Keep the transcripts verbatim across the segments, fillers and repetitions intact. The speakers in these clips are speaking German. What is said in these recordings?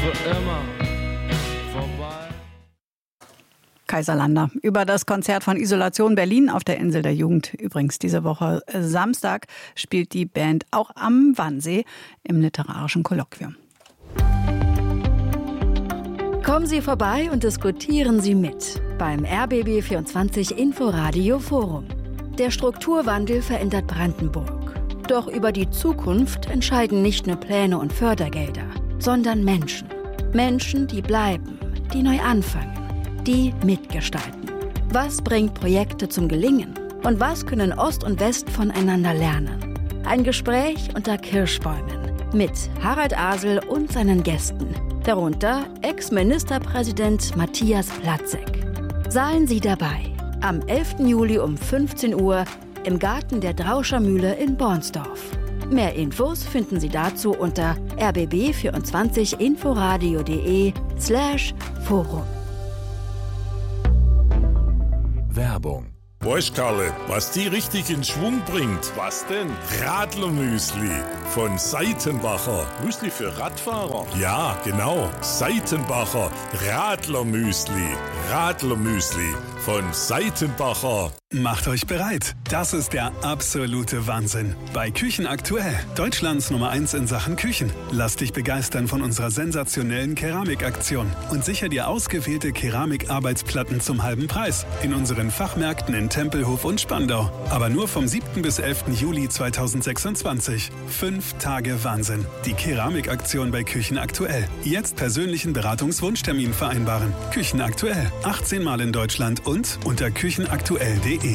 für immer vorbei. Kaiserlander über das Konzert von Isolation Berlin auf der Insel der Jugend. Übrigens diese Woche Samstag spielt die Band auch am Wannsee im literarischen Kolloquium. Kommen Sie vorbei und diskutieren Sie mit beim R B B vierundzwanzig Inforadio Forum. Der Strukturwandel verändert Brandenburg. Doch über die Zukunft entscheiden nicht nur Pläne und Fördergelder, sondern Menschen. Menschen, die bleiben, die neu anfangen, die mitgestalten. Was bringt Projekte zum Gelingen? Und was können Ost und West voneinander lernen? Ein Gespräch unter Kirschbäumen mit Harald Asel und seinen Gästen. Darunter Ex-Ministerpräsident Matthias Platzek. Seien Sie dabei am elften Juli um fünfzehn Uhr im Garten der Drauscher Mühle in Bornsdorf. Mehr Infos finden Sie dazu unter r b b vierundzwanzig inforadio punkt de slash forum. Werbung. Weißt Karle, was die richtig in Schwung bringt? Was denn? Radlermüsli von Seitenbacher. Müsli für Radfahrer? Ja, genau. Seitenbacher Radlermüsli. Radlermüsli von Seitenbacher. Macht euch bereit. Das ist der absolute Wahnsinn. Bei Küchen aktuell. Deutschlands Nummer eins in Sachen Küchen. Lass dich begeistern von unserer sensationellen Keramikaktion und sicher dir ausgewählte Keramikarbeitsplatten zum halben Preis in unseren Fachmärkten in Tempelhof und Spandau. Aber nur vom siebten bis elften Juli zweitausendsechsundzwanzig. Fünf Tage Wahnsinn. Die Keramikaktion bei Küchen aktuell. Jetzt persönlichen Beratungswunschtermin vereinbaren. Küchen aktuell. achtzehn Mal in Deutschland und unter küchenaktuell punkt de.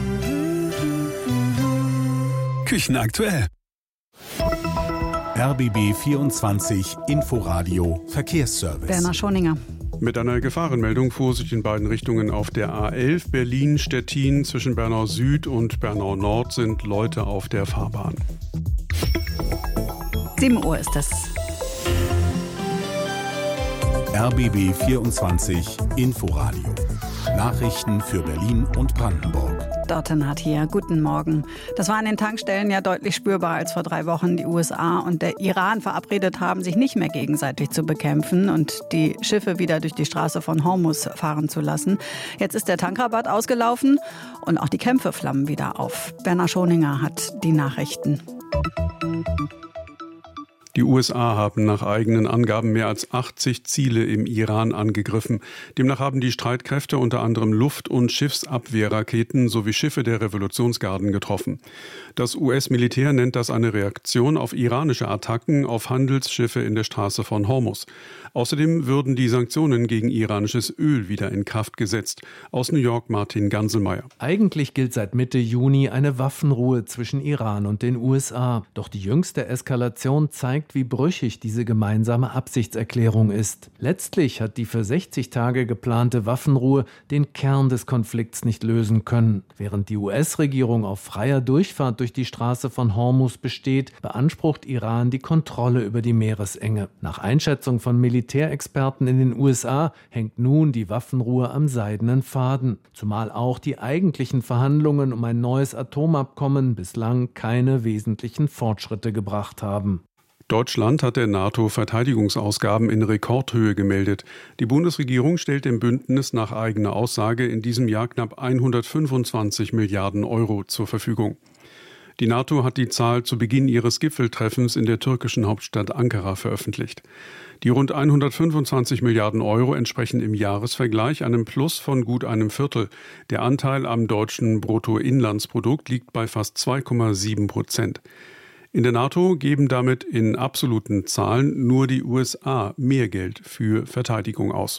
Küchen aktuell. R B B vierundzwanzig Inforadio Verkehrsservice. Werner Schoninger. Mit einer Gefahrenmeldung Vorsicht in beiden Richtungen auf der A elf Berlin-Stettin. Zwischen Bernau Süd und Bernau Nord sind Leute auf der Fahrbahn. sieben Uhr ist es. R B B vierundzwanzig Inforadio. Nachrichten für Berlin und Brandenburg. Dorten hat hier. Guten Morgen. Das war an den Tankstellen ja deutlich spürbar, als vor drei Wochen die U S A und der Iran verabredet haben, sich nicht mehr gegenseitig zu bekämpfen und die Schiffe wieder durch die Straße von Hormuz fahren zu lassen. Jetzt ist der Tankrabatt ausgelaufen und auch die Kämpfe flammen wieder auf. Werner Schoninger hat die Nachrichten. Die U S A haben nach eigenen Angaben mehr als achtzig Ziele im Iran angegriffen. Demnach haben die Streitkräfte unter anderem Luft- und Schiffsabwehrraketen sowie Schiffe der Revolutionsgarden getroffen. Das U S-Militär nennt das eine Reaktion auf iranische Attacken auf Handelsschiffe in der Straße von Hormuz. Außerdem würden die Sanktionen gegen iranisches Öl wieder in Kraft gesetzt. Aus New York Martin Ganselmeier. Eigentlich gilt seit Mitte Juni eine Waffenruhe zwischen Iran und den U S A. Doch die jüngste Eskalation zeigt, wie brüchig diese gemeinsame Absichtserklärung ist. Letztlich hat die für sechzig Tage geplante Waffenruhe den Kern des Konflikts nicht lösen können. Während die U S-Regierung auf freier Durchfahrt durch die Straße von Hormuz besteht, beansprucht Iran die Kontrolle über die Meeresenge. Nach Einschätzung von Militärexperten in den U S A hängt nun die Waffenruhe am seidenen Faden. Zumal auch die eigentlichen Verhandlungen um ein neues Atomabkommen bislang keine wesentlichen Fortschritte gebracht haben. Deutschland hat der NATO Verteidigungsausgaben in Rekordhöhe gemeldet. Die Bundesregierung stellt dem Bündnis nach eigener Aussage in diesem Jahr knapp hundertfünfundzwanzig Milliarden Euro zur Verfügung. Die NATO hat die Zahl zu Beginn ihres Gipfeltreffens in der türkischen Hauptstadt Ankara veröffentlicht. Die rund hundertfünfundzwanzig Milliarden Euro entsprechen im Jahresvergleich einem Plus von gut einem Viertel. Der Anteil am deutschen Bruttoinlandsprodukt liegt bei fast zwei Komma sieben Prozent. In der NATO geben damit in absoluten Zahlen nur die U S A mehr Geld für Verteidigung aus.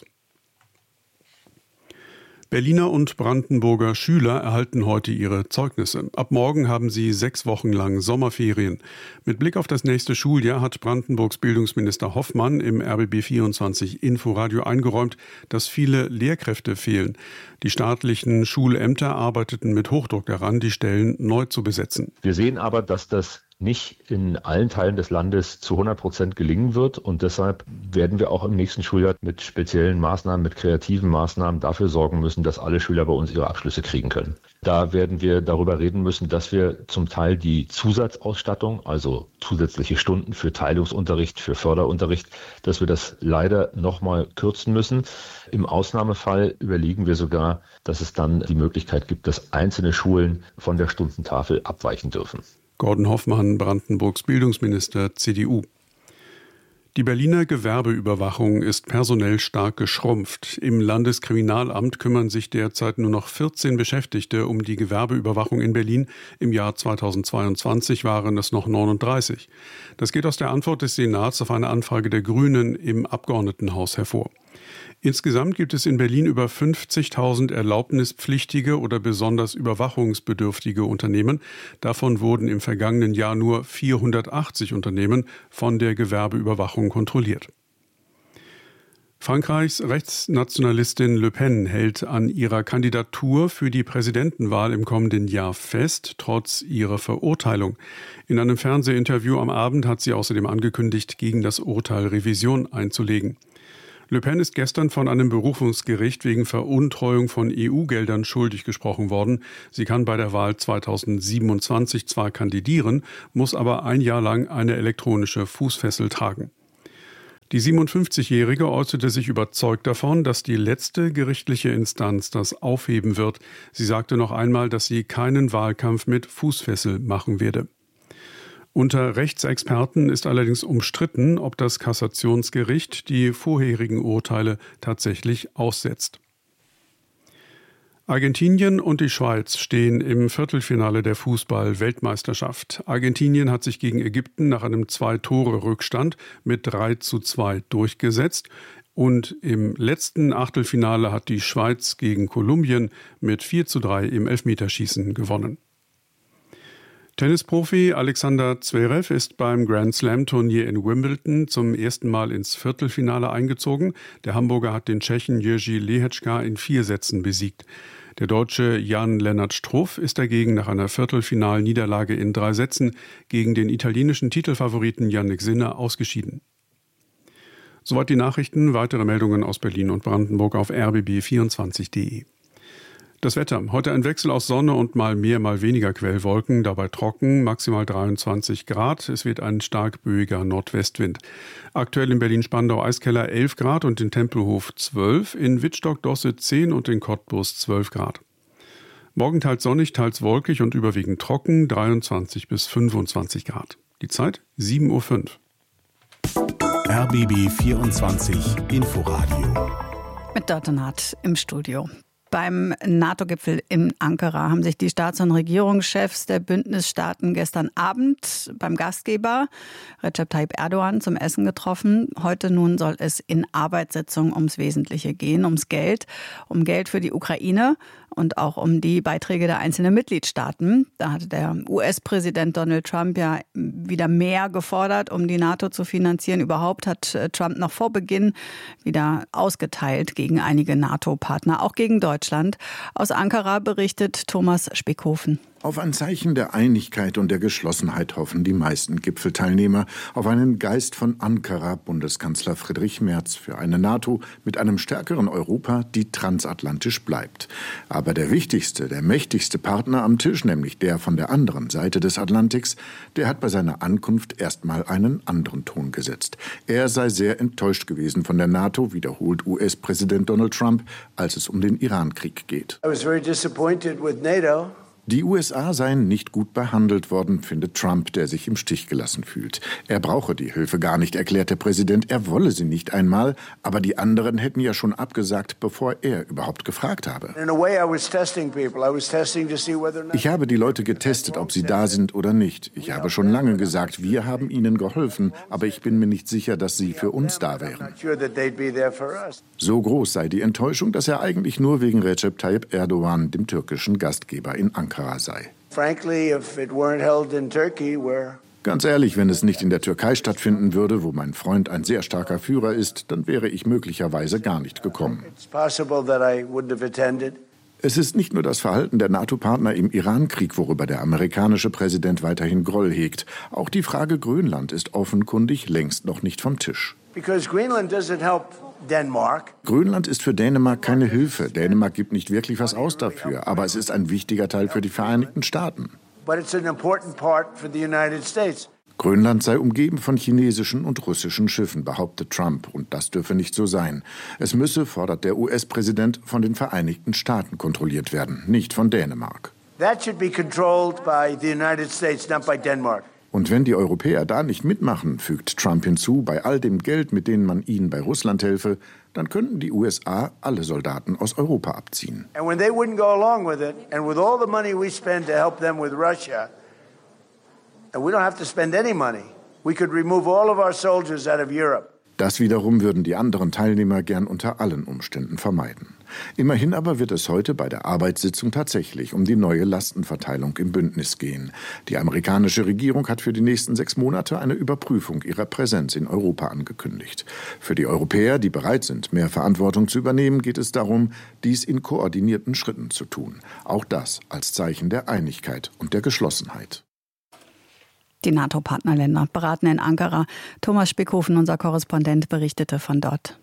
Berliner und Brandenburger Schüler erhalten heute ihre Zeugnisse. Ab morgen haben sie sechs Wochen lang Sommerferien. Mit Blick auf das nächste Schuljahr hat Brandenburgs Bildungsminister Hoffmann im R B B vierundzwanzig Inforadio eingeräumt, dass viele Lehrkräfte fehlen. Die staatlichen Schulämter arbeiteten mit Hochdruck daran, die Stellen neu zu besetzen. Wir sehen aber, dass das nicht in allen Teilen des Landes zu hundert Prozent gelingen wird. Und deshalb werden wir auch im nächsten Schuljahr mit speziellen Maßnahmen, mit kreativen Maßnahmen dafür sorgen müssen, dass alle Schüler bei uns ihre Abschlüsse kriegen können. Da werden wir darüber reden müssen, dass wir zum Teil die Zusatzausstattung, also zusätzliche Stunden für Teilungsunterricht, für Förderunterricht, dass wir das leider nochmal kürzen müssen. Im Ausnahmefall überlegen wir sogar, dass es dann die Möglichkeit gibt, dass einzelne Schulen von der Stundentafel abweichen dürfen. Gordon Hoffmann, Brandenburgs Bildungsminister, C D U. Die Berliner Gewerbeüberwachung ist personell stark geschrumpft. Im Landeskriminalamt kümmern sich derzeit nur noch vierzehn Beschäftigte um die Gewerbeüberwachung in Berlin. Im Jahr zweitausendzweiundzwanzig waren es noch neununddreißig. Das geht aus der Antwort des Senats auf eine Anfrage der Grünen im Abgeordnetenhaus hervor. Insgesamt gibt es in Berlin über fünfzigtausend erlaubnispflichtige oder besonders überwachungsbedürftige Unternehmen. Davon wurden im vergangenen Jahr nur vierhundertachtzig Unternehmen von der Gewerbeüberwachung kontrolliert. Frankreichs Rechtsnationalistin Le Pen hält an ihrer Kandidatur für die Präsidentenwahl im kommenden Jahr fest, trotz ihrer Verurteilung. In einem Fernsehinterview am Abend hat sie außerdem angekündigt, gegen das Urteil Revision einzulegen. Le Pen ist gestern von einem Berufungsgericht wegen Veruntreuung von E U-Geldern schuldig gesprochen worden. Sie kann bei der Wahl zweitausendsiebenundzwanzig zwar kandidieren, muss aber ein Jahr lang eine elektronische Fußfessel tragen. Die siebenundfünfzigjährige äußerte sich überzeugt davon, dass die letzte gerichtliche Instanz das aufheben wird. Sie sagte noch einmal, dass sie keinen Wahlkampf mit Fußfessel machen werde. Unter Rechtsexperten ist allerdings umstritten, ob das Kassationsgericht die vorherigen Urteile tatsächlich aussetzt. Argentinien und die Schweiz stehen im Viertelfinale der Fußball-Weltmeisterschaft. Argentinien hat sich gegen Ägypten nach einem Zwei-Tore-Rückstand mit drei zu zwei durchgesetzt. Und im letzten Achtelfinale hat die Schweiz gegen Kolumbien mit vier zu drei im Elfmeterschießen gewonnen. Tennisprofi Alexander Zverev ist beim Grand-Slam-Turnier in Wimbledon zum ersten Mal ins Viertelfinale eingezogen. Der Hamburger hat den Tschechen Jiří Lehečka in vier Sätzen besiegt. Der Deutsche Jan-Lennart Struff ist dagegen nach einer Viertelfinalniederlage in drei Sätzen gegen den italienischen Titelfavoriten Jannik Sinner ausgeschieden. Soweit die Nachrichten. Weitere Meldungen aus Berlin und Brandenburg auf r b b vierundzwanzig punkt de. Das Wetter. Heute ein Wechsel aus Sonne und mal mehr, mal weniger Quellwolken, dabei trocken, maximal dreiundzwanzig Grad. Es wird ein stark böiger Nordwestwind. Aktuell in Berlin-Spandau-Eiskeller elf Grad und in Tempelhof zwölf, in Wittstock-Dosse zehn und in Cottbus zwölf Grad. Morgen teils sonnig, teils wolkig und überwiegend trocken, dreiundzwanzig bis fünfundzwanzig Grad. Die Zeit sieben Uhr fünf. R B B vierundzwanzig Inforadio. Mit Dörte im Studio. Beim NATO-Gipfel in Ankara haben sich die Staats- und Regierungschefs der Bündnisstaaten gestern Abend beim Gastgeber Recep Tayyip Erdogan zum Essen getroffen. Heute nun soll es in Arbeitssitzungen ums Wesentliche gehen, ums Geld, um Geld für die Ukraine und auch um die Beiträge der einzelnen Mitgliedstaaten. Da hatte der U S-Präsident Donald Trump ja wieder mehr gefordert, um die NATO zu finanzieren. Überhaupt hat Trump noch vor Beginn wieder ausgeteilt gegen einige NATO-Partner, auch gegen Deutschland. Aus Ankara berichtet Thomas Speckhofen. Auf ein Zeichen der Einigkeit und der Geschlossenheit hoffen die meisten Gipfelteilnehmer auf einen Geist von Ankara, Bundeskanzler Friedrich Merz, für eine NATO mit einem stärkeren Europa, die transatlantisch bleibt. Aber der wichtigste, der mächtigste Partner am Tisch, nämlich der von der anderen Seite des Atlantiks, der hat bei seiner Ankunft erstmal einen anderen Ton gesetzt. Er sei sehr enttäuscht gewesen von der NATO, wiederholt U S-Präsident Donald Trump, als es um den Irankrieg geht. I was very disappointed with NATO. Die U S A seien nicht gut behandelt worden, findet Trump, der sich im Stich gelassen fühlt. Er brauche die Hilfe gar nicht, erklärt der Präsident. Er wolle sie nicht einmal, aber die anderen hätten ja schon abgesagt, bevor er überhaupt gefragt habe. Ich habe die Leute getestet, ob sie da sind oder nicht. Ich habe schon lange gesagt, wir haben ihnen geholfen, aber ich bin mir nicht sicher, dass sie für uns da wären. So groß sei die Enttäuschung, dass er eigentlich nur wegen Recep Tayyip Erdogan, dem türkischen Gastgeber in Ankara, sei. Ganz ehrlich, wenn es nicht in der Türkei stattfinden würde, wo mein Freund ein sehr starker Führer ist, dann wäre ich möglicherweise gar nicht gekommen. Es ist nicht nur das Verhalten der NATO-Partner im Iran-Krieg, worüber der amerikanische Präsident weiterhin Groll hegt. Auch die Frage Grönland ist offenkundig längst noch nicht vom Tisch. Because Greenland doesn't help Denmark. Grönland ist für Dänemark keine Hilfe. Dänemark gibt nicht wirklich was aus dafür, aber es ist ein wichtiger Teil für die Vereinigten Staaten. But it's an important part for the United States. Grönland sei umgeben von chinesischen und russischen Schiffen, behauptet Trump. Und das dürfe nicht so sein. Es müsse, fordert der U S-Präsident, von den Vereinigten Staaten kontrolliert werden, nicht von Dänemark. That should be controlled by the United States, not by Denmark. Und wenn die Europäer da nicht mitmachen, fügt Trump hinzu, bei all dem Geld, mit dem man ihnen bei Russland helfe, dann könnten die U S A alle Soldaten aus Europa abziehen. And when they wouldn't go along with it, and with all the money we spend to help them with Russia, and we don't have to spend any money, we could remove all of our soldiers out of Europe. Das wiederum würden die anderen Teilnehmer gern unter allen Umständen vermeiden. Immerhin aber wird es heute bei der Arbeitssitzung tatsächlich um die neue Lastenverteilung im Bündnis gehen. Die amerikanische Regierung hat für die nächsten sechs Monate eine Überprüfung ihrer Präsenz in Europa angekündigt. Für die Europäer, die bereit sind, mehr Verantwortung zu übernehmen, geht es darum, dies in koordinierten Schritten zu tun. Auch das als Zeichen der Einigkeit und der Geschlossenheit. Die NATO-Partnerländer beraten in Ankara. Thomas Spickhofen, unser Korrespondent, berichtete von dort.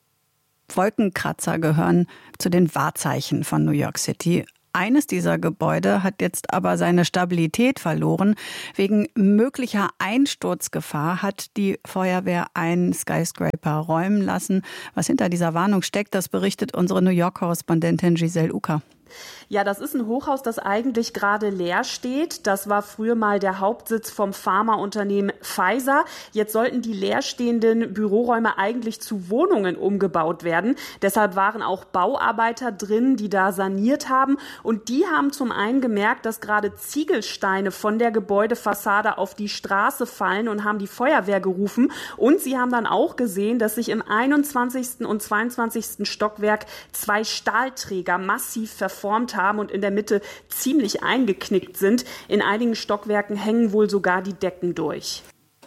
Wolkenkratzer gehören zu den Wahrzeichen von New York City. Eines dieser Gebäude hat jetzt aber seine Stabilität verloren. Wegen möglicher Einsturzgefahr hat die Feuerwehr einen Skyscraper räumen lassen. Was hinter dieser Warnung steckt, das berichtet unsere New York-Korrespondentin Giselle Ucker. Ja, das ist ein Hochhaus, das eigentlich gerade leer steht. Das war früher mal der Hauptsitz vom Pharmaunternehmen Pfizer. Jetzt sollten die leerstehenden Büroräume eigentlich zu Wohnungen umgebaut werden. Deshalb waren auch Bauarbeiter drin, die da saniert haben. Und die haben zum einen gemerkt, dass gerade Ziegelsteine von der Gebäudefassade auf die Straße fallen und haben die Feuerwehr gerufen. Und sie haben dann auch gesehen, dass sich im einundzwanzigsten und zweiundzwanzigsten Stockwerk zwei Stahlträger massiv verformt haben und in der Mitte ziemlich eingeknickt sind. In einigen Stockwerken hängen wohl sogar die Decken durch.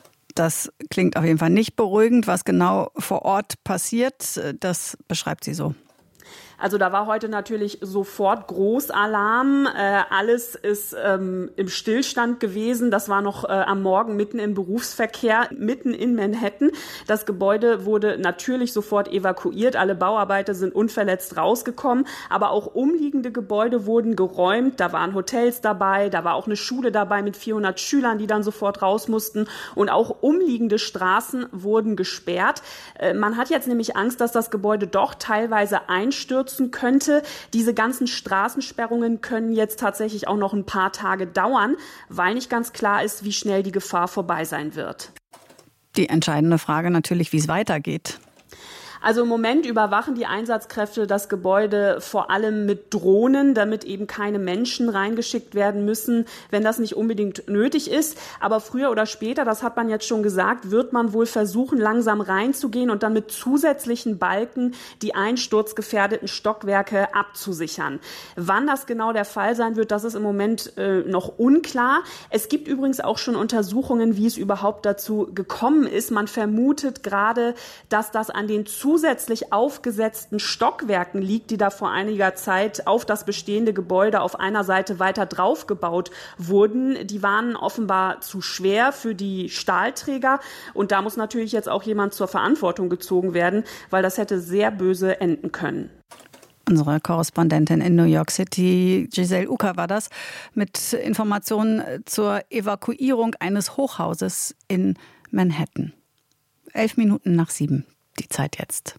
Das klingt auf jeden Fall nicht beruhigend. Was genau vor Ort passiert, das beschreibt sie so. Also da war heute natürlich sofort Großalarm. Äh, alles ist ähm, im Stillstand gewesen. Das war noch äh, am Morgen mitten im Berufsverkehr, mitten in Manhattan. Das Gebäude wurde natürlich sofort evakuiert. Alle Bauarbeiter sind unverletzt rausgekommen. Aber auch umliegende Gebäude wurden geräumt. Da waren Hotels dabei. Da war auch eine Schule dabei mit vierhundert Schülern, die dann sofort raus mussten. Und auch umliegende Straßen wurden gesperrt. Äh, man hat jetzt nämlich Angst, dass das Gebäude doch teilweise einstürzt könnte. Diese ganzen Straßensperrungen können jetzt tatsächlich auch noch ein paar Tage dauern, weil nicht ganz klar ist, wie schnell die Gefahr vorbei sein wird. Die entscheidende Frage natürlich, wie es weitergeht. Also im Moment überwachen die Einsatzkräfte das Gebäude vor allem mit Drohnen, damit eben keine Menschen reingeschickt werden müssen, wenn das nicht unbedingt nötig ist. Aber früher oder später, das hat man jetzt schon gesagt, wird man wohl versuchen, langsam reinzugehen und dann mit zusätzlichen Balken die einsturzgefährdeten Stockwerke abzusichern. Wann das genau der Fall sein wird, das ist im Moment äh, noch unklar. Es gibt übrigens auch schon Untersuchungen, wie es überhaupt dazu gekommen ist. Man vermutet gerade, dass das an den zusätzlich aufgesetzten Stockwerken liegt, die da vor einiger Zeit auf das bestehende Gebäude auf einer Seite weiter drauf gebaut wurden. Die waren offenbar zu schwer für die Stahlträger. Und da muss natürlich jetzt auch jemand zur Verantwortung gezogen werden, weil das hätte sehr böse enden können. Unsere Korrespondentin in New York City, Giselle Ucker, war das, mit Informationen zur Evakuierung eines Hochhauses in Manhattan. Elf Minuten nach sieben. Die Zeit jetzt.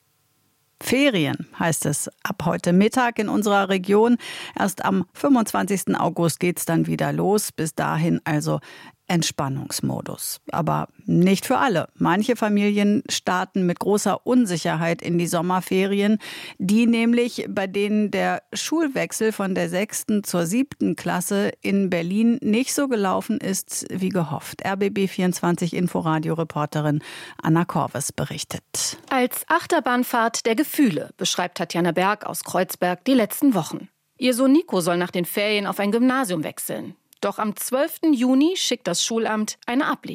Ferien heißt es ab heute Mittag in unserer Region. Erst am fünfundzwanzigsten August geht es dann wieder los. Bis dahin also Entspannungsmodus. Aber nicht für alle. Manche Familien starten mit großer Unsicherheit in die Sommerferien. Die nämlich, bei denen der Schulwechsel von der sechsten zur siebten Klasse in Berlin nicht so gelaufen ist wie gehofft. R B B vierundzwanzig Inforadio-Reporterin Anna Korves berichtet. Als Achterbahnfahrt der Gefühle beschreibt Tatjana Berg aus Kreuzberg die letzten Wochen. Ihr Sohn Nico soll nach den Ferien auf ein Gymnasium wechseln. Doch am zwölften Juni schickt das Schulamt eine Ablehnung.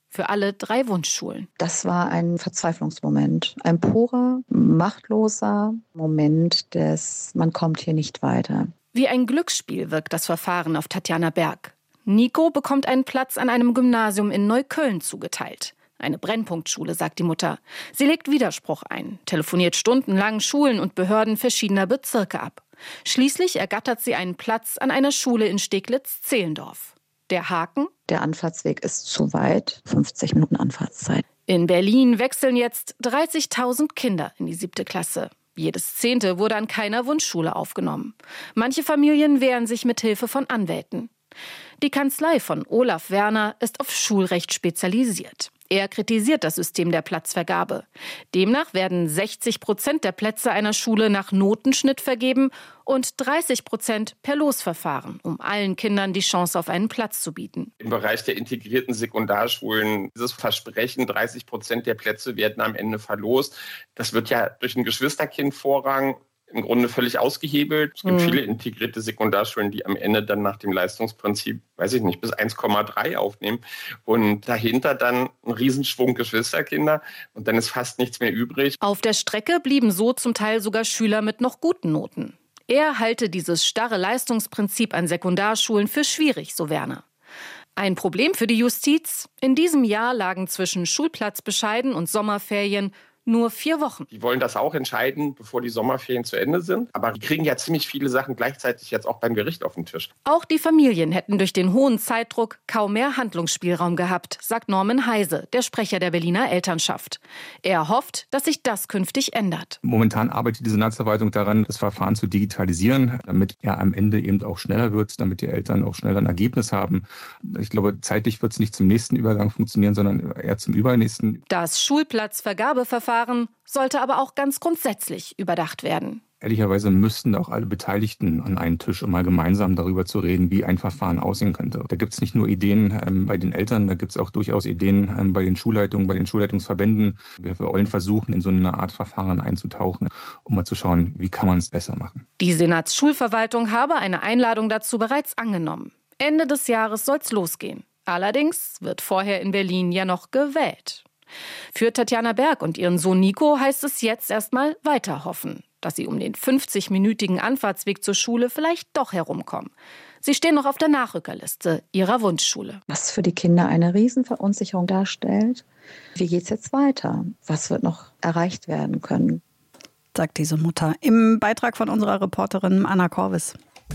für alle drei Wunschschulen. Das war ein Verzweiflungsmoment, ein purer, machtloser Moment des man kommt hier nicht weiter. Wie ein Glücksspiel wirkt das Verfahren auf Tatjana Berg. Nico bekommt einen Platz an einem Gymnasium in Neukölln zugeteilt. Eine Brennpunktschule, sagt die Mutter. Sie legt Widerspruch ein, telefoniert stundenlang Schulen und Behörden verschiedener Bezirke ab. Schließlich ergattert sie einen Platz an einer Schule in Steglitz-Zehlendorf. Der Haken? Der Anfahrtsweg ist zu weit, fünfzig Minuten Anfahrtszeit. In Berlin wechseln jetzt dreißigtausend Kinder in die siebte Klasse. Jedes Zehnte wurde an keiner Wunschschule aufgenommen. Manche Familien wehren sich mit Hilfe von Anwälten. Die Kanzlei von Olaf Werner ist auf Schulrecht spezialisiert. Er kritisiert das System der Platzvergabe. Demnach werden sechzig Prozent der Plätze einer Schule nach Notenschnitt vergeben und dreißig Prozent per Losverfahren, um allen Kindern die Chance auf einen Platz zu bieten. Im Bereich der integrierten Sekundarschulen dieses Versprechen, dreißig Prozent der Plätze werden am Ende verlost. Das wird ja durch einen Geschwisterkindvorrang im Grunde völlig ausgehebelt. Es gibt mhm. viele integrierte Sekundarschulen, die am Ende dann nach dem Leistungsprinzip, weiß ich nicht, bis eins Komma drei aufnehmen und dahinter dann ein Riesenschwung Geschwisterkinder und dann ist fast nichts mehr übrig. Auf der Strecke blieben so zum Teil sogar Schüler mit noch guten Noten. Er halte dieses starre Leistungsprinzip an Sekundarschulen für schwierig, so Werner. Ein Problem für die Justiz? In diesem Jahr lagen zwischen Schulplatzbescheiden und Sommerferien nur vier Wochen. Die wollen das auch entscheiden, bevor die Sommerferien zu Ende sind. Aber die kriegen ja ziemlich viele Sachen gleichzeitig jetzt auch beim Gericht auf den Tisch. Auch die Familien hätten durch den hohen Zeitdruck kaum mehr Handlungsspielraum gehabt, sagt Norman Heise, der Sprecher der Berliner Elternschaft. Er hofft, dass sich das künftig ändert. Momentan arbeitet die Senatsverwaltung daran, das Verfahren zu digitalisieren, damit er am Ende eben auch schneller wird, damit die Eltern auch schneller ein Ergebnis haben. Ich glaube, zeitlich wird es nicht zum nächsten Übergang funktionieren, sondern eher zum übernächsten. Das Schulplatzvergabeverfahren sollte aber auch ganz grundsätzlich überdacht werden. Ehrlicherweise müssten auch alle Beteiligten an einen Tisch, um mal gemeinsam darüber zu reden, wie ein Verfahren aussehen könnte. Da gibt es nicht nur Ideen ähm, bei den Eltern, da gibt es auch durchaus Ideen ähm, bei den Schulleitungen, bei den Schulleitungsverbänden. Wir wollen versuchen, in so eine Art Verfahren einzutauchen, um mal zu schauen, wie kann man es besser machen. Die Senatsschulverwaltung habe eine Einladung dazu bereits angenommen. Ende des Jahres soll es losgehen. Allerdings wird vorher in Berlin ja noch gewählt. Für Tatjana Berg und ihren Sohn Nico heißt es jetzt erstmal weiter hoffen, dass sie um den fünfzig-minütigen Anfahrtsweg zur Schule vielleicht doch herumkommen. Sie stehen noch auf der Nachrückerliste ihrer Wunschschule. Was für die Kinder eine Riesenverunsicherung darstellt. Wie geht's jetzt weiter? Was wird noch erreicht werden können? Sagt diese Mutter im Beitrag von unserer Reporterin Anna Korvis.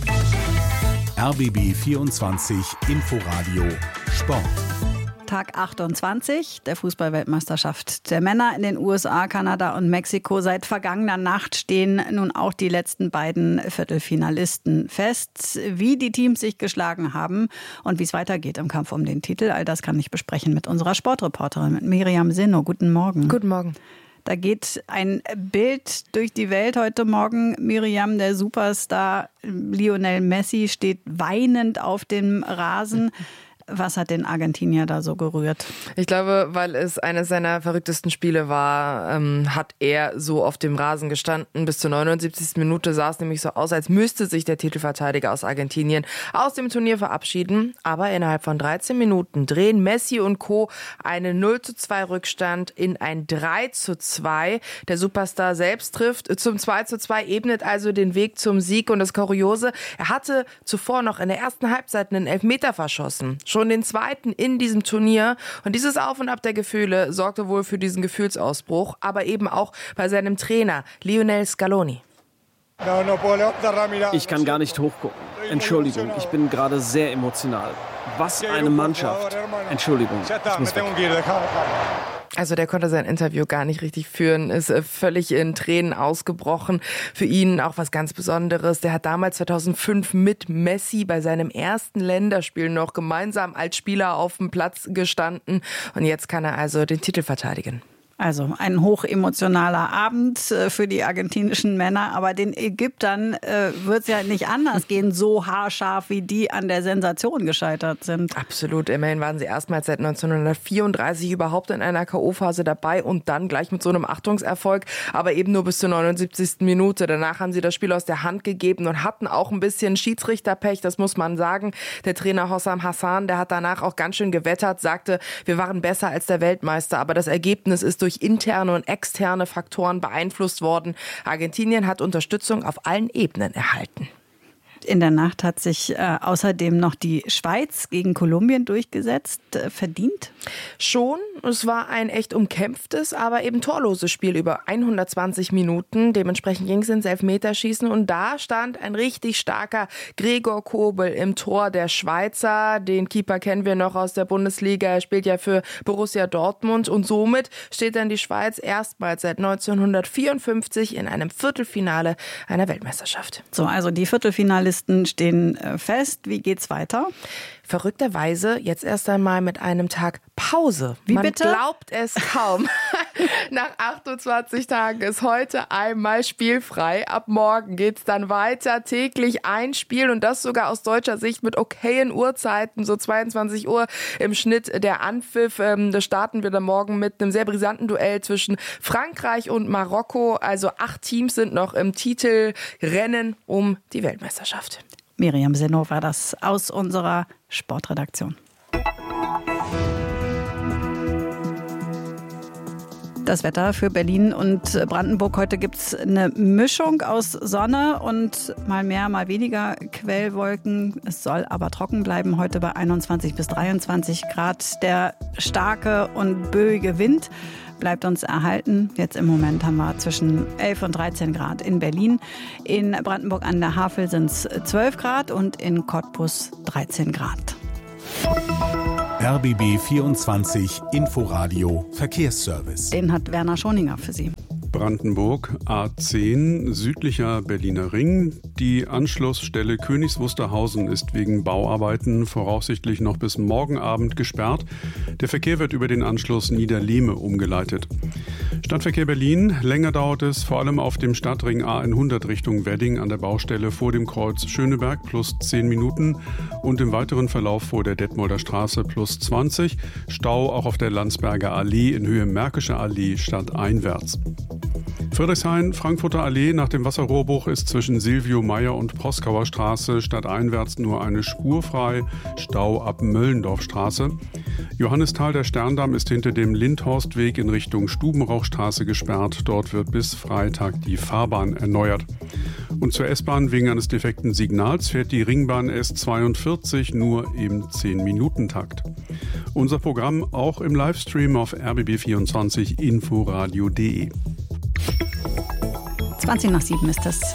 R B B vierundzwanzig Inforadio Sport. Tag achtundzwanzig der Fußball-Weltmeisterschaft der Männer in den U S A, Kanada und Mexiko. Seit vergangener Nacht stehen nun auch die letzten beiden Viertelfinalisten fest. Wie die Teams sich geschlagen haben und wie es weitergeht im Kampf um den Titel, all das kann ich besprechen mit unserer Sportreporterin, mit Miriam Sinno. Guten Morgen. Guten Morgen. Da geht ein Bild durch die Welt heute Morgen. Miriam, der Superstar Lionel Messi steht weinend auf dem Rasen. Was hat den Argentinier da so gerührt? Ich glaube, weil es eines seiner verrücktesten Spiele war, ähm, hat er so auf dem Rasen gestanden. Bis zur neunundsiebzigsten Minute sah es nämlich so aus, als müsste sich der Titelverteidiger aus Argentinien aus dem Turnier verabschieden. Aber innerhalb von dreizehn Minuten drehen Messi und Co. einen null zu zwei Rückstand in ein drei zu zwei. Der Superstar selbst trifft zum zwei zu zwei, ebnet also den Weg zum Sieg. Und das Kuriose, er hatte zuvor noch in der ersten Halbzeit einen Elfmeter verschossen. Schon den zweiten in diesem Turnier. Und dieses Auf und Ab der Gefühle sorgte wohl für diesen Gefühlsausbruch, aber eben auch bei seinem Trainer Lionel Scaloni. Ich kann gar nicht hochgucken. Entschuldigung, ich bin gerade sehr emotional. Was eine Mannschaft. Entschuldigung, ich muss weg. Also der konnte sein Interview gar nicht richtig führen, ist völlig in Tränen ausgebrochen. Für ihn auch was ganz Besonderes. Der hat damals zweitausendfünf mit Messi bei seinem ersten Länderspiel noch gemeinsam als Spieler auf dem Platz gestanden. Und jetzt kann er also den Titel verteidigen. Also ein hochemotionaler Abend für die argentinischen Männer, aber den Ägyptern äh, wird es ja nicht anders gehen, so haarscharf wie die an der Sensation gescheitert sind. Absolut, immerhin waren sie erstmals seit neunzehnhundertvierunddreißig überhaupt in einer K O-Phase dabei und dann gleich mit so einem Achtungserfolg, aber eben nur bis zur neunundsiebzigsten Minute. Danach haben sie das Spiel aus der Hand gegeben und hatten auch ein bisschen Schiedsrichterpech, das muss man sagen. Der Trainer Hossam Hassan, der hat danach auch ganz schön gewettert, sagte, wir waren besser als der Weltmeister, aber das Ergebnis ist durch interne und externe Faktoren beeinflusst worden. Argentinien hat Unterstützung auf allen Ebenen erhalten. In der Nacht hat sich äh, außerdem noch die Schweiz gegen Kolumbien durchgesetzt. Äh, verdient? Schon. Es war ein echt umkämpftes, aber eben torloses Spiel über hundertzwanzig Minuten. Dementsprechend ging es ins Elfmeterschießen und da stand ein richtig starker Gregor Kobel im Tor der Schweizer. Den Keeper kennen wir noch aus der Bundesliga. Er spielt ja für Borussia Dortmund und somit steht dann die Schweiz erstmals seit neunzehnhundertvierundfünfzig in einem Viertelfinale einer Weltmeisterschaft. So, also die Viertelfinalisten stehen fest. Wie geht's weiter? Verrückterweise jetzt erst einmal mit einem Tag Pause. Wie Man bitte? glaubt es kaum. Nach achtundzwanzig Tagen ist heute einmal spielfrei. Ab morgen geht's dann weiter. Täglich ein Spiel und das sogar aus deutscher Sicht mit okayen Uhrzeiten. So zweiundzwanzig Uhr im Schnitt der Anpfiff. Da starten wir dann morgen mit einem sehr brisanten Duell zwischen Frankreich und Marokko. Also acht Teams sind noch im Titelrennen um die Weltmeisterschaft. Miriam Seno war das aus unserer Sportredaktion. Das Wetter für Berlin und Brandenburg. Heute gibt es eine Mischung aus Sonne und mal mehr, mal weniger Quellwolken. Es soll aber trocken bleiben. Heute bei einundzwanzig bis dreiundzwanzig Grad. Der starke und böige Wind bleibt uns erhalten. Jetzt im Moment haben wir zwischen elf und dreizehn Grad in Berlin. In Brandenburg an der Havel sind es zwölf Grad und in Cottbus dreizehn Grad. R B B vierundzwanzig Inforadio Verkehrsservice. Den hat Werner Schoninger für Sie. Brandenburg A zehn, südlicher Berliner Ring. Die Anschlussstelle Königs Wusterhausen ist wegen Bauarbeiten voraussichtlich noch bis morgen Abend gesperrt. Der Verkehr wird über den Anschluss Niederlehme umgeleitet. Stadtverkehr Berlin. Länger dauert es vor allem auf dem Stadtring A hundert Richtung Wedding an der Baustelle vor dem Kreuz Schöneberg plus zehn Minuten und im weiteren Verlauf vor der Detmolder Straße plus zwanzig. Stau auch auf der Landsberger Allee in Höhe Märkische Allee stadteinwärts. Friedrichshain, Frankfurter Allee. Nach dem Wasserrohrbruch ist zwischen Silvio Meyer und Proskauer Straße stadteinwärts nur eine Spur frei. Stau ab Möllendorfstraße. Johannisthal, der Sterndamm, ist hinter dem Lindhorstweg in Richtung Stubenrauchstraße gesperrt. Dort wird bis Freitag die Fahrbahn erneuert. Und zur S-Bahn wegen eines defekten Signals fährt die Ringbahn S zweiundvierzig nur im zehn-Minuten-Takt. Unser Programm auch im Livestream auf r b b vierundzwanzig inforadio punkt de. zwanzig nach sieben ist es.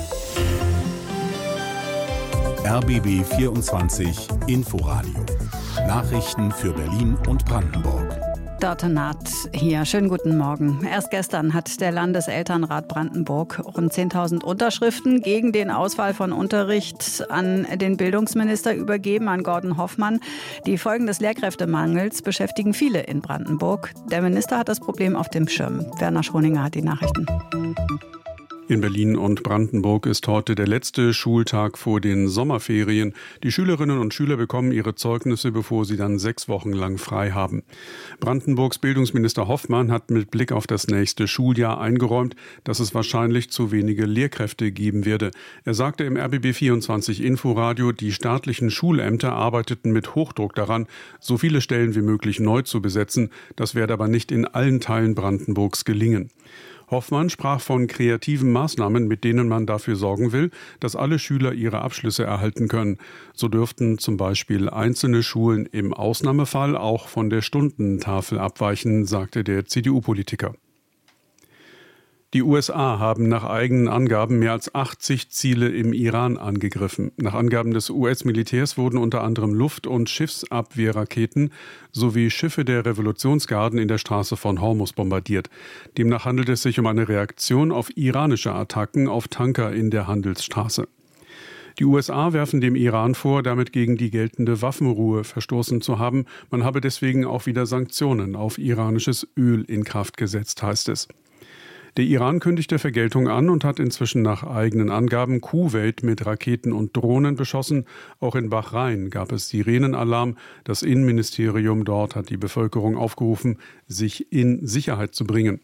R B B vierundzwanzig Inforadio. Nachrichten für Berlin und Brandenburg. Dörte Naht hier. Schönen guten Morgen. Erst gestern hat der Landeselternrat Brandenburg rund zehntausend Unterschriften gegen den Ausfall von Unterricht an den Bildungsminister übergeben, an Gordon Hoffmann. Die Folgen des Lehrkräftemangels beschäftigen viele in Brandenburg. Der Minister hat das Problem auf dem Schirm. Werner Schroninger hat die Nachrichten. In Berlin und Brandenburg ist heute der letzte Schultag vor den Sommerferien. Die Schülerinnen und Schüler bekommen ihre Zeugnisse, bevor sie dann sechs Wochen lang frei haben. Brandenburgs Bildungsminister Hoffmann hat mit Blick auf das nächste Schuljahr eingeräumt, dass es wahrscheinlich zu wenige Lehrkräfte geben werde. Er sagte im R B B vierundzwanzig Inforadio, die staatlichen Schulämter arbeiteten mit Hochdruck daran, so viele Stellen wie möglich neu zu besetzen. Das werde aber nicht in allen Teilen Brandenburgs gelingen. Hoffmann sprach von kreativen Maßnahmen, mit denen man dafür sorgen will, dass alle Schüler ihre Abschlüsse erhalten können. So dürften zum Beispiel einzelne Schulen im Ausnahmefall auch von der Stundentafel abweichen, sagte der C D U-Politiker. Die U S A haben nach eigenen Angaben mehr als achtzig Ziele im Iran angegriffen. Nach Angaben des U S-Militärs wurden unter anderem Luft- und Schiffsabwehrraketen sowie Schiffe der Revolutionsgarden in der Straße von Hormuz bombardiert. Demnach handelt es sich um eine Reaktion auf iranische Attacken auf Tanker in der Handelsstraße. Die U S A werfen dem Iran vor, damit gegen die geltende Waffenruhe verstoßen zu haben. Man habe deswegen auch wieder Sanktionen auf iranisches Öl in Kraft gesetzt, heißt es. Der Iran kündigte Vergeltung an und hat inzwischen nach eigenen Angaben Kuwait mit Raketen und Drohnen beschossen. Auch in Bahrain gab es Sirenenalarm. Das Innenministerium dort hat die Bevölkerung aufgerufen, sich in Sicherheit zu bringen.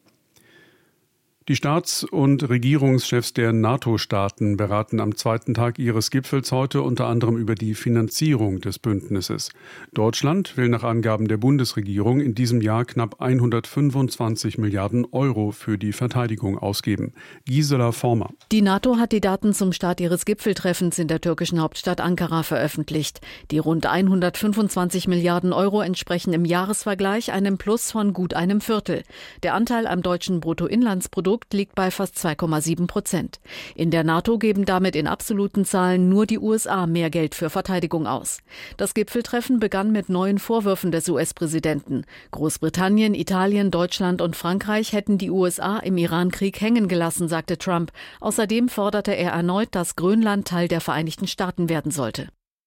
Die Staats- und Regierungschefs der NATO-Staaten beraten am zweiten Tag ihres Gipfels heute unter anderem über die Finanzierung des Bündnisses. Deutschland will nach Angaben der Bundesregierung in diesem Jahr knapp hundertfünfundzwanzig Milliarden Euro für die Verteidigung ausgeben. Gisela Former. Die NATO hat die Daten zum Start ihres Gipfeltreffens in der türkischen Hauptstadt Ankara veröffentlicht. Die rund hundertfünfundzwanzig Milliarden Euro entsprechen im Jahresvergleich einem Plus von gut einem Viertel. Der Anteil am deutschen Bruttoinlandsprodukt liegt bei fast zwei Komma sieben Prozent. In der NATO geben damit in absoluten Zahlen nur die U S A mehr Geld für Verteidigung aus. Das Gipfeltreffen begann mit neuen Vorwürfen des U S-Präsidenten. Großbritannien, Italien, Deutschland und Frankreich hätten die U S A im Iran-Krieg hängen gelassen, sagte Trump. Außerdem forderte er erneut, dass Grönland Teil der Vereinigten Staaten werden sollte.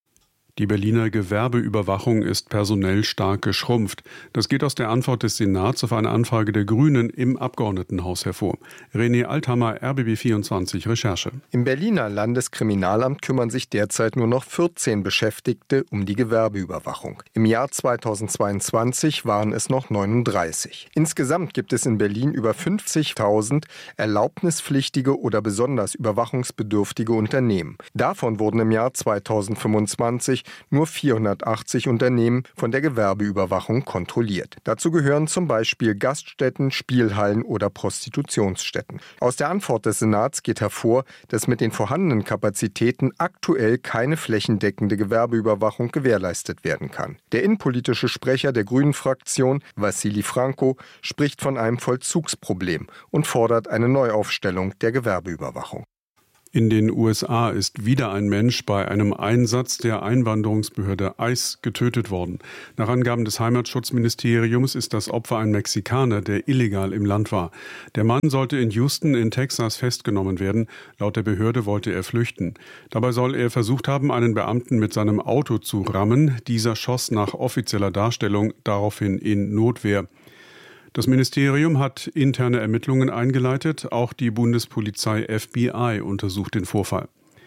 Die Berliner Gewerbeüberwachung ist personell stark geschrumpft. Das geht aus der Antwort des Senats auf eine Anfrage der Grünen im Abgeordnetenhaus hervor. René Althammer, R B B vierundzwanzig Recherche. Im Berliner Landeskriminalamt kümmern sich derzeit nur noch vierzehn Beschäftigte um die Gewerbeüberwachung. Im Jahr zweitausendzweiundzwanzig waren es noch neununddreißig. Insgesamt gibt es in Berlin über fünfzigtausend erlaubnispflichtige oder besonders überwachungsbedürftige Unternehmen. Davon wurden im Jahr zweitausendfünfundzwanzig nur vierhundertachtzig Unternehmen von der Gewerbeüberwachung kontrolliert. Dazu gehören zum Beispiel Gaststätten, Spielhallen oder Prostitutionsstätten. Aus der Antwort des Senats geht hervor, dass mit den vorhandenen Kapazitäten aktuell keine flächendeckende Gewerbeüberwachung gewährleistet werden kann. Der innenpolitische Sprecher der Grünen-Fraktion, Wassili Franco, spricht von einem Vollzugsproblem und fordert eine Neuaufstellung der Gewerbeüberwachung. In den U S A ist wieder ein Mensch bei einem Einsatz der Einwanderungsbehörde ICE getötet worden. Nach Angaben des Heimatschutzministeriums ist das Opfer ein Mexikaner, der illegal im Land war. Der Mann sollte in Houston in Texas festgenommen werden. Laut der Behörde wollte er flüchten. Dabei soll er versucht haben, einen Beamten mit seinem Auto zu rammen. Dieser schoss nach offizieller Darstellung daraufhin in Notwehr. Das Ministerium hat interne Ermittlungen eingeleitet. Auch die Bundespolizei F B I untersucht den Vorfall.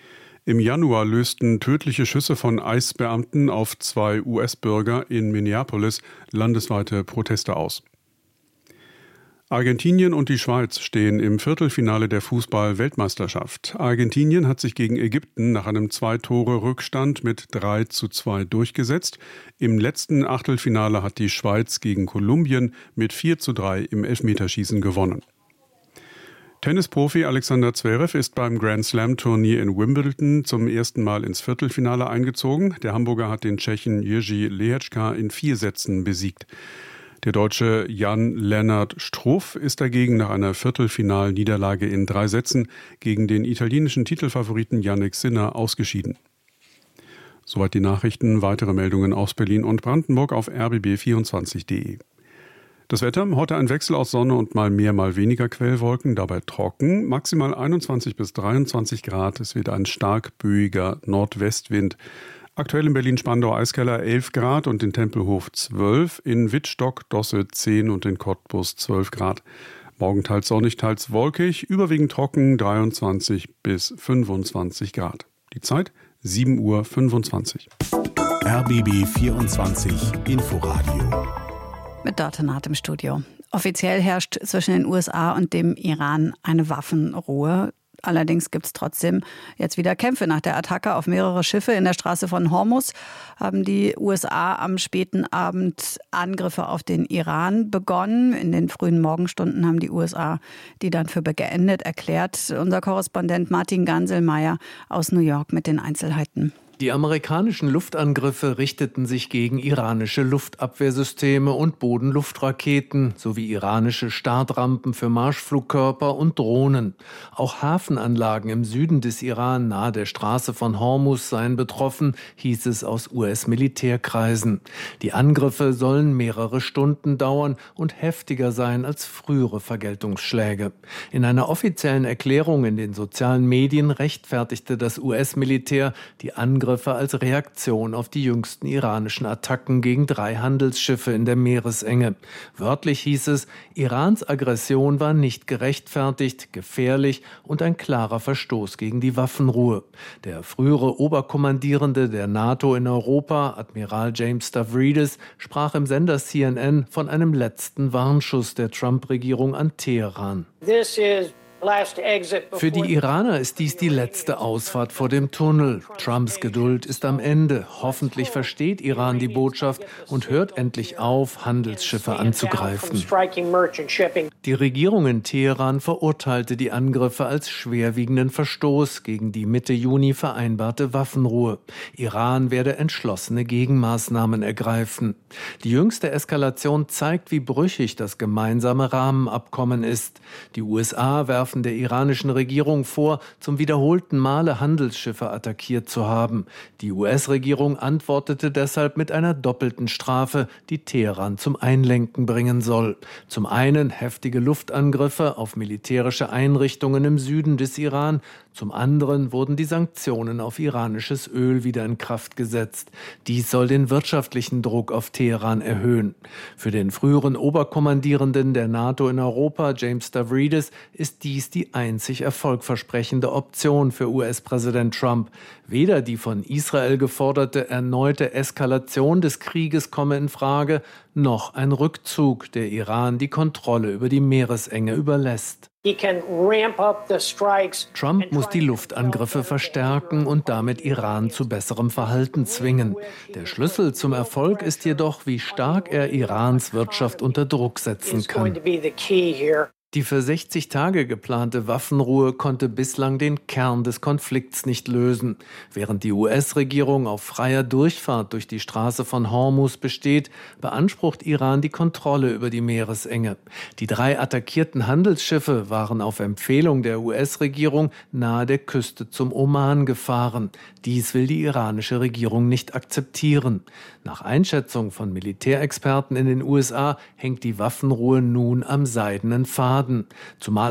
Im Januar lösten tödliche Schüsse von ICE-Beamten auf zwei U S-Bürger in Minneapolis landesweite Proteste aus. Argentinien und die Schweiz stehen im Viertelfinale der Fußball-Weltmeisterschaft. Argentinien hat sich gegen Ägypten nach einem Zwei-Tore-Rückstand mit drei zu zwei durchgesetzt. Im letzten Achtelfinale hat die Schweiz gegen Kolumbien mit vier zu drei im Elfmeterschießen gewonnen. Tennisprofi Alexander Zverev ist beim Grand-Slam-Turnier in Wimbledon zum ersten Mal ins Viertelfinale eingezogen. Der Hamburger hat den Tschechen Jiří Lehečka in vier Sätzen besiegt. Der Deutsche Jan-Lennart Struff ist dagegen nach einer Viertelfinalniederlage in drei Sätzen gegen den italienischen Titelfavoriten Jannik Sinner ausgeschieden. Soweit die Nachrichten. Weitere Meldungen aus Berlin und Brandenburg auf r b b vierundzwanzig punkt de. Das Wetter, heute ein Wechsel aus Sonne und mal mehr, mal weniger Quellwolken, dabei trocken, maximal einundzwanzig bis dreiundzwanzig Grad. Es wird ein stark böiger Nordwestwind. Aktuell in Berlin-Spandau-Eiskeller elf Grad und in Tempelhof zwölf, in Wittstock, Dosse zehn und in Cottbus zwölf Grad. Morgen teils sonnig, teils wolkig, überwiegend trocken, dreiundzwanzig bis fünfundzwanzig Grad. Die Zeit sieben Uhr fünfundzwanzig. R B B vierundzwanzig Inforadio. Mit Datenat im Studio. Offiziell herrscht zwischen den U S A und dem Iran eine Waffenruhe. Allerdings gibt es trotzdem jetzt wieder Kämpfe. Nach der Attacke auf mehrere Schiffe in der Straße von Hormuz haben die U S A am späten Abend Angriffe auf den Iran begonnen. In den frühen Morgenstunden haben die U S A die dann für beendet erklärt. Unser Korrespondent Martin Ganselmeier aus New York mit den Einzelheiten. Die amerikanischen Luftangriffe richteten sich gegen iranische Luftabwehrsysteme und Bodenluftraketen sowie iranische Startrampen für Marschflugkörper und Drohnen. Auch Hafenanlagen im Süden des Iran nahe der Straße von Hormuz seien betroffen, hieß es aus U S-Militärkreisen. Die Angriffe sollen mehrere Stunden dauern und heftiger sein als frühere Vergeltungsschläge. In einer offiziellen Erklärung in den sozialen Medien rechtfertigte das U S-Militär die Angriffe als Reaktion auf die jüngsten iranischen Attacken gegen drei Handelsschiffe in der Meeresenge. Wörtlich hieß es, Irans Aggression war nicht gerechtfertigt, gefährlich und ein klarer Verstoß gegen die Waffenruhe. Der frühere Oberkommandierende der NATO in Europa, Admiral James Stavridis, sprach im Sender C N N von einem letzten Warnschuss der Trump-Regierung an Teheran. This is Für die Iraner ist dies die letzte Ausfahrt vor dem Tunnel. Trumps Geduld ist am Ende. Hoffentlich versteht Iran die Botschaft und hört endlich auf, Handelsschiffe anzugreifen. Die Regierung in Teheran verurteilte die Angriffe als schwerwiegenden Verstoß gegen die Mitte Juni vereinbarte Waffenruhe. Iran werde entschlossene Gegenmaßnahmen ergreifen. Die jüngste Eskalation zeigt, wie brüchig das gemeinsame Rahmenabkommen ist. Die U S A werfen der iranischen Regierung vor, zum wiederholten Male Handelsschiffe attackiert zu haben. Die U S-Regierung antwortete deshalb mit einer doppelten Strafe, die Teheran zum Einlenken bringen soll. Zum einen heftige Luftangriffe auf militärische Einrichtungen im Süden des Iran, zum anderen wurden die Sanktionen auf iranisches Öl wieder in Kraft gesetzt. Dies soll den wirtschaftlichen Druck auf Teheran erhöhen. Für den früheren Oberkommandierenden der NATO in Europa, James Stavridis, ist dies die einzig erfolgversprechende Option für U S-Präsident Trump. Weder die von Israel geforderte erneute Eskalation des Krieges komme in Frage, noch ein Rückzug, der Iran die Kontrolle über die Meeresenge überlässt. Trump muss die Luftangriffe verstärken und damit Iran zu besserem Verhalten zwingen. Der Schlüssel zum Erfolg ist jedoch, wie stark er Irans Wirtschaft unter Druck setzen kann. Die für sechzig Tage geplante Waffenruhe konnte bislang den Kern des Konflikts nicht lösen. Während die U S-Regierung auf freier Durchfahrt durch die Straße von Hormuz besteht, beansprucht Iran die Kontrolle über die Meeresenge. Die drei attackierten Handelsschiffe waren auf Empfehlung der U S-Regierung nahe der Küste zum Oman gefahren. Dies will die iranische Regierung nicht akzeptieren. Nach Einschätzung von Militärexperten in den U S A hängt die Waffenruhe nun am seidenen Faden. Zumal